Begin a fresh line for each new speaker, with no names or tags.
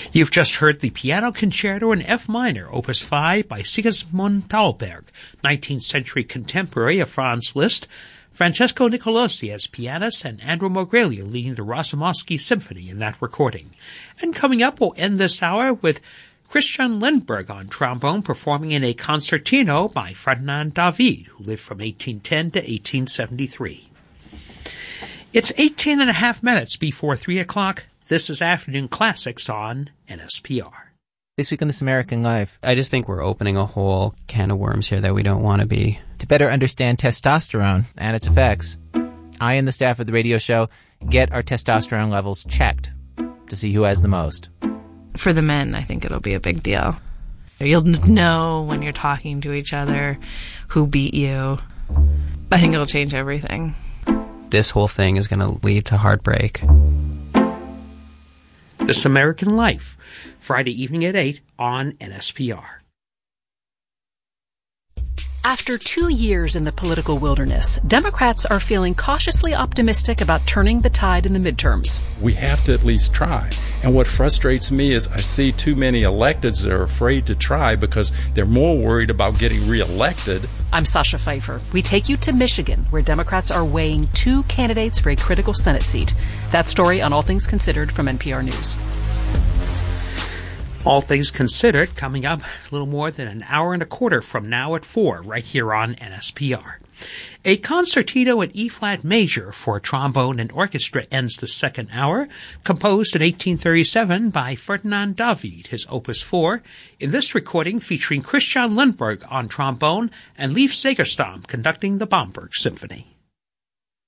You've just heard the Piano Concerto in F minor, Opus 5 by Sigismund Thalberg, 19th century contemporary of Franz Liszt, Francesco Nicolosi as pianist, and Andrew Mogrelia leading the Rasomowski Symphony in that recording. And coming up, we'll end this hour with Christian Lindberg on trombone performing in a concertino by Ferdinand David, who lived from 1810 to 1873. It's 18 and a half minutes before 3 o'clock. This is Afternoon Classics on NSPR.
This week on This American Life,
I just think we're opening a whole can of worms here that we don't want to be.
To better understand testosterone and its effects, I and the staff of the radio show get our testosterone levels checked to see who has the most.
For the men, I think it'll be a big deal. You'll know when you're talking to each other who beat you. I think it'll change everything.
This whole thing is going to lead to heartbreak.
This American Life, Friday evening at 8 on NSPR.
After 2 years in the political wilderness, Democrats are feeling cautiously optimistic about turning the tide in the midterms.
We have to at least try. And what frustrates me is I see too many electeds that are afraid to try because they're more worried about getting reelected.
I'm Sasha Pfeiffer. We take you to Michigan, where Democrats are weighing 2 candidates for a critical Senate seat. That story on All Things Considered from NPR News.
All Things Considered coming up a little more than an hour and a quarter from now at 4, right here on NSPR. A concertino in E-flat major for trombone and orchestra ends the second hour, composed in 1837 by Ferdinand David, his Opus 4, in this recording featuring Christian Lindberg on trombone and Leif Segerstam conducting the Bamberg Symphony.